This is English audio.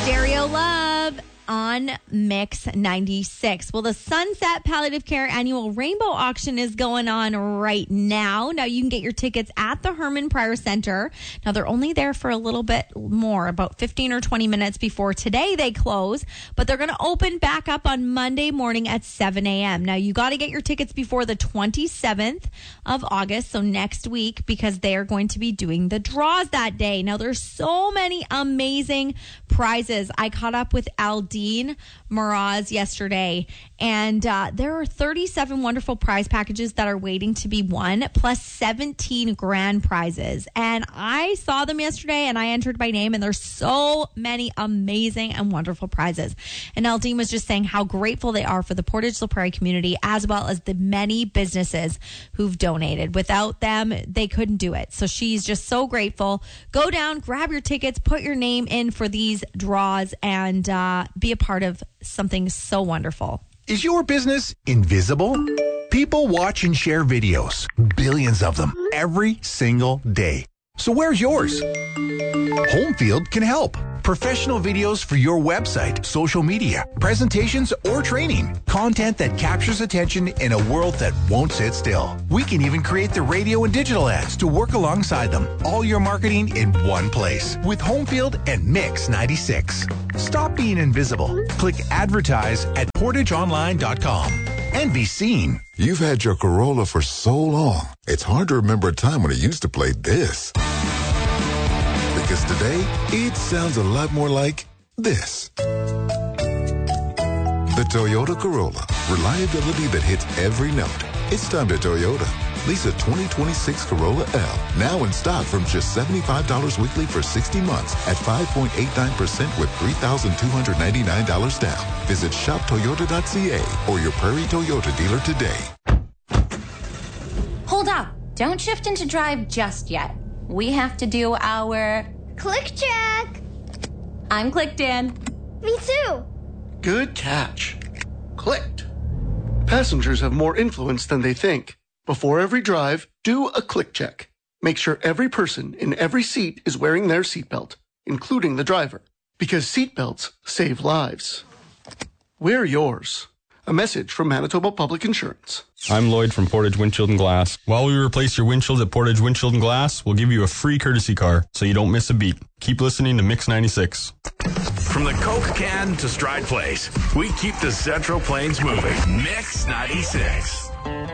Stereo Love on Mix 96. Well, the Sunset Palliative Care Annual Rainbow Auction is going on right now. Now, you can get your tickets at the Herman Pryor Center. Now, they're only there for a little bit more, about 15 or 20 minutes before today they close, but they're going to open back up on Monday morning at 7 a.m. Now, you got to get your tickets before the 27th of August, so next week, because they are going to be doing the draws that day. Now, there's so many amazing prizes. I caught up with Aldine Mraz yesterday, and there are 37 wonderful prize packages that are waiting to be won, plus 17 grand prizes. And I saw them yesterday, and I entered my name, and there's so many amazing and wonderful prizes. And Aldine was just saying how grateful they are for the Portage La Prairie community, as well as the many businesses who've donated. Without them, they couldn't do it. So she's just so grateful. Go down, grab your tickets, put your name in for these draws, and be a part of something so wonderful. Is your business invisible? People watch and share videos, billions of them, every single day. So where's yours? Homefield can help. Professional videos for your website, social media, presentations, or training. Content that captures attention in a world that won't sit still. We can even create the radio and digital ads to work alongside them. All your marketing in one place with Homefield and Mix 96. Stop being invisible. Click advertise at portageonline.com and be seen. You've had your Corolla for so long, it's hard to remember a time when it used to play this. Because today, it sounds a lot more like this. The Toyota Corolla. Reliability that hits every note. It's time to Toyota. Lease a 2026 Corolla L. Now in stock from just $75 weekly for 60 months at 5.89% with $3,299 down. Visit shoptoyota.ca or your Prairie Toyota dealer today. Hold up. Don't shift into drive just yet. We have to do our... Click check. I'm clicked in. Me too. Good catch. Clicked. Passengers have more influence than they think. Before every drive, do a click check. Make sure every person in every seat is wearing their seatbelt, including the driver, because seatbelts save lives. Wear yours. A message from Manitoba Public Insurance. I'm Lloyd from Portage Windshield and Glass. While we replace your windshields at Portage Windshield and Glass, we'll give you a free courtesy car so you don't miss a beat. Keep listening to Mix 96. From the Coke can to Stride Place, we keep the Central Plains moving. Mix 96.